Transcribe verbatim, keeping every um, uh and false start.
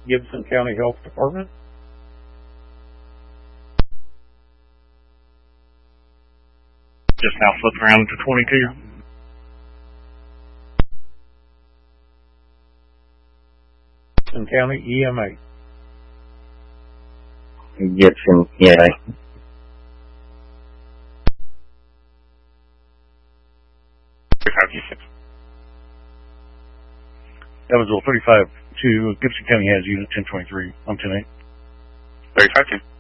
Gibson County Health Department. Just now flipped around to twenty-two. Gibson County E M A. Gibson E M A. Evansville thirty-five two. Gibson County has unit ten twenty-three. I'm ten eight. thirty-five two.